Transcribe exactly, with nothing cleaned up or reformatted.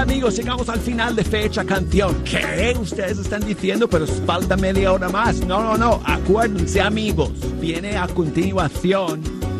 amigos, llegamos al final de Fecha Canción. ¿Qué? Ustedes están diciendo, pero falta media hora más. No, no, no. Acuérdense, amigos. Viene a continuación